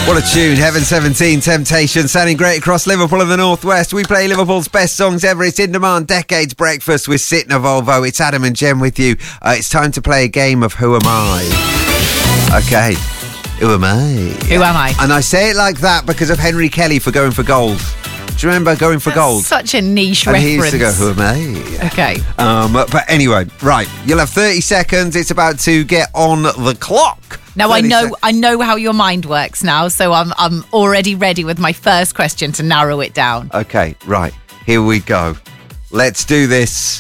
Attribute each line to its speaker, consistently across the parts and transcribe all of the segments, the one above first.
Speaker 1: What a tune. Heaven 17, Temptation, sounding great across Liverpool and the Northwest. We play Liverpool's best songs ever. It's In Demand Decades Breakfast with Sitner Volvo. It's Adam and Jen with you. It's time to play a game of Who Am I? Okay. Who am I?
Speaker 2: Who am I?
Speaker 1: And I say it like that because of Henry Kelly for Going for Gold. Do you remember Going for Gold?
Speaker 2: Such a niche
Speaker 1: and
Speaker 2: reference.
Speaker 1: he used to go, who am I?
Speaker 2: Okay.
Speaker 1: But anyway, right. You'll have 30 seconds. It's about to get on the clock.
Speaker 2: Now I know how your mind works now, so I'm already ready with my first question to narrow it down.
Speaker 1: Okay, right. Here we go. Let's do this.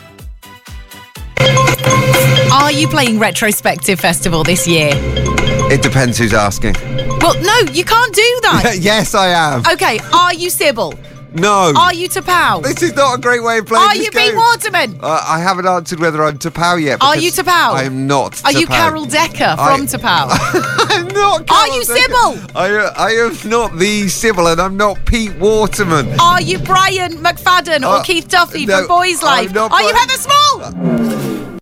Speaker 2: Are you playing Retrospective Festival this year?
Speaker 1: It depends who's asking.
Speaker 2: Well, no, you can't do that.
Speaker 1: Yes, I am.
Speaker 2: Okay, are you Sybil?
Speaker 1: No.
Speaker 2: Are you Tapau?
Speaker 1: This is not a great way of playing
Speaker 2: Are
Speaker 1: this
Speaker 2: you
Speaker 1: game.
Speaker 2: Pete Waterman?
Speaker 1: I haven't answered whether I'm Tapau yet.
Speaker 2: Are you Tapau?
Speaker 1: I am not Tapau.
Speaker 2: Are you Carol Decker from Tapau?
Speaker 1: I'm not Carol
Speaker 2: Are you
Speaker 1: Decker.
Speaker 2: Sybil?
Speaker 1: I am not the Sybil, and I'm not Pete Waterman.
Speaker 2: Are you Brian McFadden or Keith Duffy
Speaker 1: no,
Speaker 2: from Boys Life? Are you Heather Small?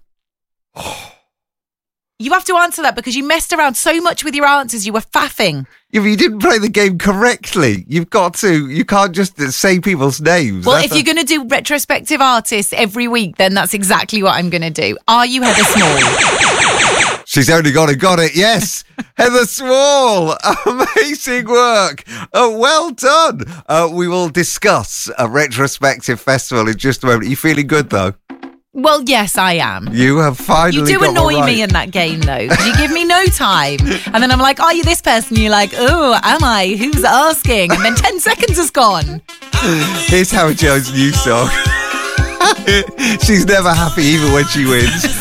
Speaker 2: You have to answer that because you messed around so much with your answers. You were faffing.
Speaker 1: If you didn't play the game correctly, you've got to. You can't just say people's names.
Speaker 2: Well, if you're going to do retrospective artists every week, then that's exactly what I'm going to do. Are you Heather Small?
Speaker 1: She's only got it. Yes, Heather Small. Amazing work. Well done. We will discuss a retrospective festival in just a moment. Are you feeling good, though?
Speaker 2: Well, yes, I am.
Speaker 1: You have finally
Speaker 2: You do
Speaker 1: got
Speaker 2: annoy
Speaker 1: one right.
Speaker 2: me in that game, though, because you give me no time. And then I'm like, are you this person? You're like, oh, am I? Who's asking? And then 10 seconds has gone.
Speaker 1: Here's Howard Jones' new song. She's never happy even when she wins.